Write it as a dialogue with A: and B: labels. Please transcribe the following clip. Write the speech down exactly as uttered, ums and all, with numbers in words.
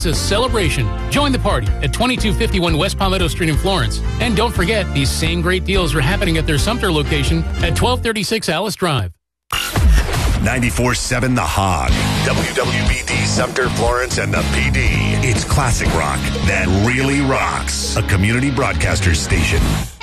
A: It's a celebration. Join the party at twenty-two fifty-one West Palmetto Street in Florence. And don't forget, these same great deals are happening at their Sumter location at twelve thirty-six Alice Drive.
B: ninety-four seven The Hog. W W B D Sumter, Florence, and the P D. It's classic rock that really rocks. A community broadcaster station.